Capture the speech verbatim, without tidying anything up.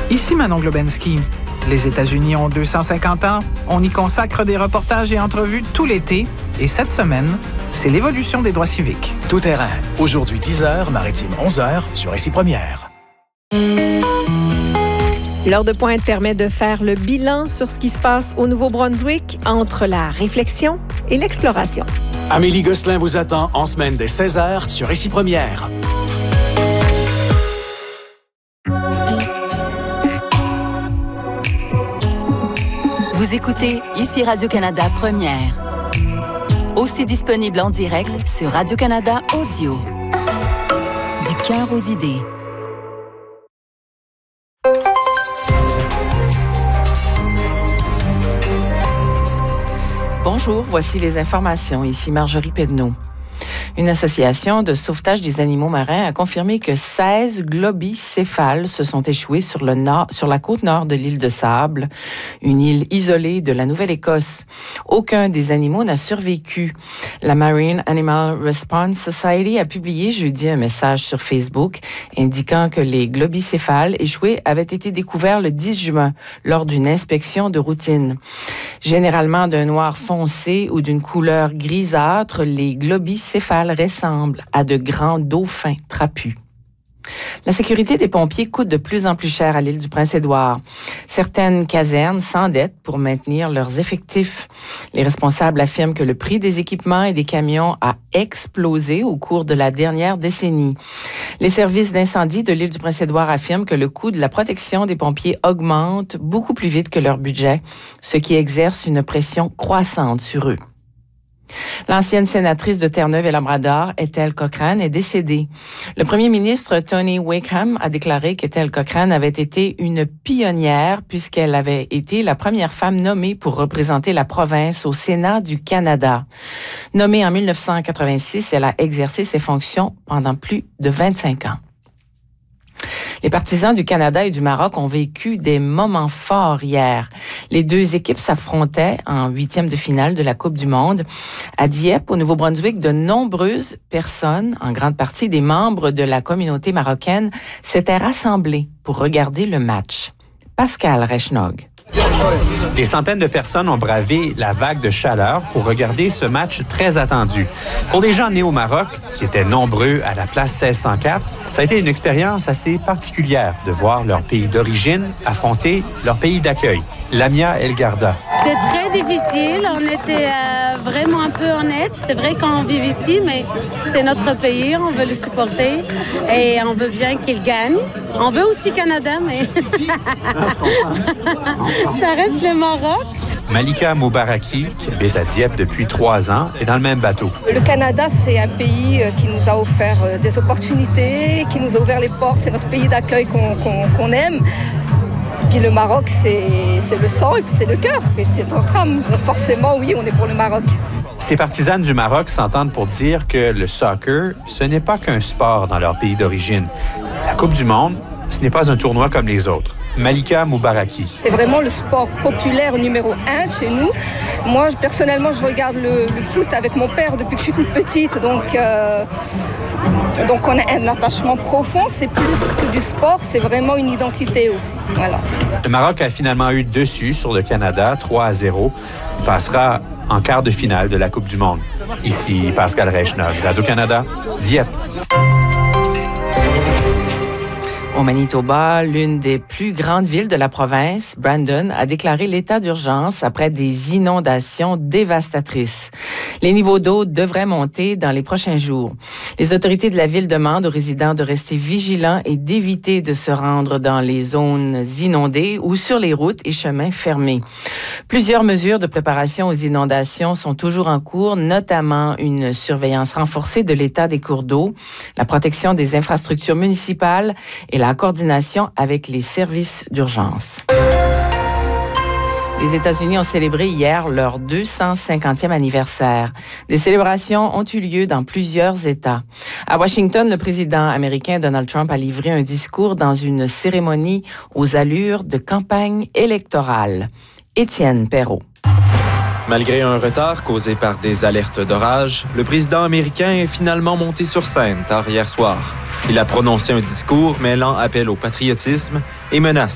Ici Manon Globensky. Les États-Unis ont deux cent cinquante ans. On y consacre des reportages et entrevues tout l'été. Et cette semaine, c'est l'évolution des droits civiques. Tout terrain. Aujourd'hui dix heures, maritime onze heures sur Ici Première. L'heure de pointe permet de faire le bilan sur ce qui se passe au Nouveau-Brunswick entre la réflexion et l'exploration. Amélie Gosselin vous attend en semaine dès seize heures sur Ici Première. Vous écoutez Ici Radio-Canada Première. Aussi disponible en direct sur Radio-Canada Audio. Du cœur aux idées. Bonjour, voici les informations. Ici Marjorie Pedneau. Une association de sauvetage des animaux marins a confirmé que seize globicéphales se sont échoués sur, le nord, sur la côte nord de l'île de Sable, une île isolée de la Nouvelle-Écosse. Aucun des animaux n'a survécu. La Marine Animal Response Society a publié jeudi un message sur Facebook indiquant que les globicéphales échoués avaient été découverts le dix juin lors d'une inspection de routine. Généralement d'un noir foncé ou d'une couleur grisâtre, les globicéphales ressemblent à de grands dauphins trapus. La sécurité des pompiers coûte de plus en plus cher à l'île du Prince-Édouard. Certaines casernes s'endettent pour maintenir leurs effectifs. Les responsables affirment que le prix des équipements et des camions a explosé au cours de la dernière décennie. Les services d'incendie de l'île du Prince-Édouard affirment que le coût de la protection des pompiers augmente beaucoup plus vite que leur budget, ce qui exerce une pression croissante sur eux. L'ancienne sénatrice de Terre-Neuve et Labrador, Ethel Cochrane, est décédée. Le premier ministre Tony Wakeham a déclaré qu'Ethel Cochrane avait été une pionnière puisqu'elle avait été la première femme nommée pour représenter la province au Sénat du Canada. Nommée en dix-neuf cent quatre-vingt-six, elle a exercé ses fonctions pendant plus de vingt-cinq ans. Les partisans du Canada et du Maroc ont vécu des moments forts hier. Les deux équipes s'affrontaient en huitième de finale de la Coupe du Monde. À Dieppe, au Nouveau-Brunswick, de nombreuses personnes, en grande partie des membres de la communauté marocaine, s'étaient rassemblées pour regarder le match. Pascal Rechnog. Des centaines de personnes ont bravé la vague de chaleur pour regarder ce match très attendu. Pour les gens nés au Maroc, qui étaient nombreux à la place seize cent quatre, ça a été une expérience assez particulière de voir leur pays d'origine affronter leur pays d'accueil, Lamia El Garda. C'est très difficile, on était euh, vraiment un peu honnête. C'est vrai qu'on vit ici, mais c'est notre pays, on veut le supporter et on veut bien qu'il gagne. On veut aussi Canada, mais ça reste le Maroc. Malika Moubaraki, qui habite à Dieppe depuis trois ans, est dans le même bateau. Le Canada, c'est un pays qui nous a offert des opportunités, qui nous a ouvert les portes. C'est notre pays d'accueil qu'on, qu'on, qu'on aime. Puis le Maroc, c'est, c'est le sang et puis c'est le cœur. Et c'est notre âme. Donc forcément, oui, on est pour le Maroc. Ces partisanes du Maroc s'entendent pour dire que le soccer, ce n'est pas qu'un sport dans leur pays d'origine. La Coupe du Monde, ce n'est pas un tournoi comme les autres. Malika Moubaraki. C'est vraiment le sport populaire numéro un chez nous. Moi, personnellement, je regarde le, le foot avec mon père depuis que je suis toute petite. Donc, euh, donc on a un attachement profond. C'est plus que du sport, c'est vraiment une identité aussi. Voilà. Le Maroc a finalement eu dessus sur le Canada, trois à zéro. Il passera en quart de finale de la Coupe du Monde. Ici, Pascal Rechnog, Radio-Canada, Dieppe. Au Manitoba, l'une des plus grandes villes de la province, Brandon, a déclaré l'état d'urgence après des inondations dévastatrices. Les niveaux d'eau devraient monter dans les prochains jours. Les autorités de la ville demandent aux résidents de rester vigilants et d'éviter de se rendre dans les zones inondées ou sur les routes et chemins fermés. Plusieurs mesures de préparation aux inondations sont toujours en cours, notamment une surveillance renforcée de l'état des cours d'eau, la protection des infrastructures municipales et la coordination avec les services d'urgence. Les États-Unis ont célébré hier leur deux cent cinquantième anniversaire. Des célébrations ont eu lieu dans plusieurs États. À Washington, le président américain Donald Trump a livré un discours dans une cérémonie aux allures de campagne électorale. Étienne Perrault. Malgré un retard causé par des alertes d'orage, le président américain est finalement monté sur scène tard hier soir. Il a prononcé un discours mêlant appel au patriotisme et menace